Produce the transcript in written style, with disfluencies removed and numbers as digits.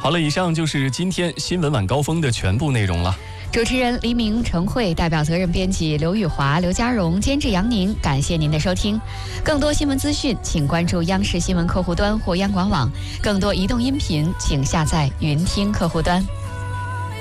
好了，以上就是今天新闻晚高峰的全部内容了。 主持人黎明、程慧，代表责任编辑刘宇华、刘家荣，监制杨宁。感谢您的收听。更多新闻资讯，请关注央视新闻客户端或央广网；更多移动音频，请下载云听客户端。